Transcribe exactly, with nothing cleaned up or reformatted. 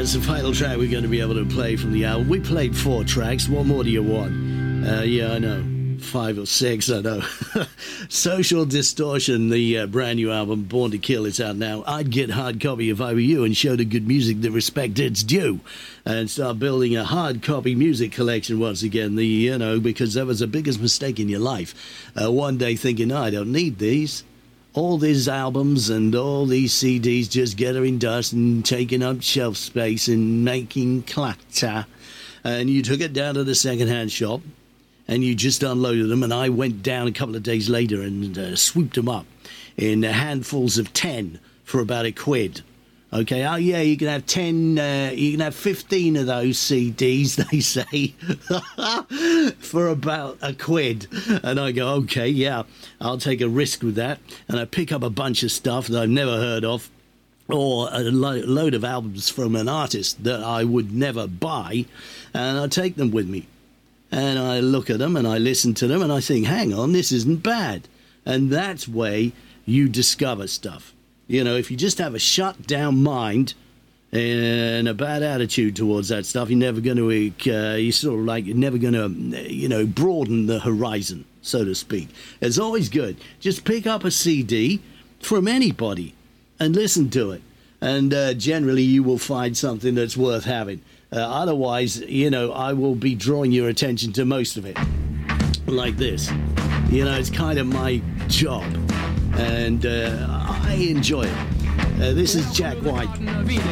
that's the final track we're going to be able to play from the album. We played four tracks. What more do you want? Uh, yeah, I know. Five or six, I know. Social Distortion, the uh, brand new album, Born to Kill, is out now. I'd get hard copy if I were you and show the good music the respect it's due and start building a hard copy music collection once again, the you know, because that was the biggest mistake in your life. Uh, one day thinking, no, I don't need these. All these albums and all these C Ds just gathering dust and taking up shelf space and making clatter. And you took it down to the second-hand shop and you just unloaded them, and I went down a couple of days later and uh, swooped them up in handfuls of ten for about a quid. Okay, oh yeah, you can have ten, uh, you can have fifteen of those C Ds, they say, for about a quid. And I go, okay, yeah, I'll take a risk with that. And I pick up a bunch of stuff that I've never heard of, or a lo- load of albums from an artist that I would never buy, and I take them with me. And I look at them and I listen to them and I think, hang on, this isn't bad. And that's where you discover stuff. You know, if you just have a shut down mind and a bad attitude towards that stuff, you're never going to, uh, you're sort of like, you're never going to, you know, broaden the horizon, so to speak. It's always good. Just pick up a C D from anybody and listen to it. And uh, generally you will find something that's worth having. Uh, otherwise, you know, I will be drawing your attention to most of it. Like this. You know, it's kind of my job. And uh, I enjoy it. Uh, this is Jack White.